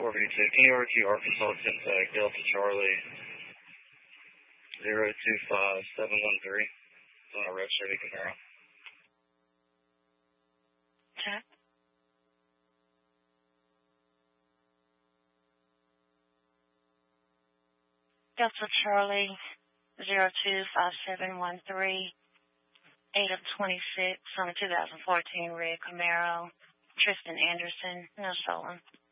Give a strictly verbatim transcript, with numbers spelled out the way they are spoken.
four V two. Can you order to Arkansas Tech Delta Charlie zero two five seven one three? It's on a red Chevy Camaro. Okay. Delta Charlie zero two five seven one three, eight of twenty-six on a two thousand fourteen red Camaro. Tristan Anderson, no stolen.